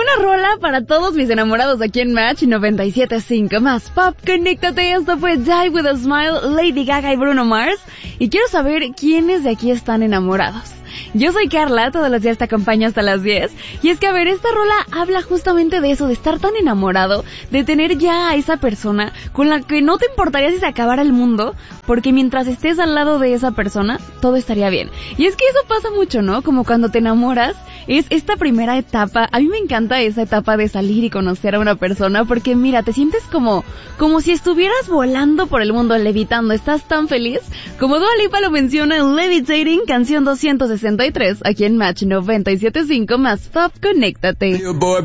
buena rola para todos mis enamorados aquí en Match 97.5 más Pop. Conéctate, esto fue Die With A Smile, Lady Gaga y Bruno Mars. Y quiero saber quiénes de aquí están enamorados. Yo soy Carla, todos los días te acompaño hasta las 10. Y es que, a ver, esta rola habla justamente de eso, de estar tan enamorado, de tener ya a esa persona con la que no te importaría si se acabara el mundo, porque mientras estés al lado de esa persona, todo estaría bien. Y es que eso pasa mucho, ¿no? Como cuando te enamoras, es esta primera etapa. A mí me encanta esa etapa de salir y conocer a una persona, porque mira, te sientes como si estuvieras volando por el mundo, levitando. Estás tan feliz, como Dua Lipa lo menciona en Levitating, canción 263, aquí en Match 97.5 más Pop. Conéctate.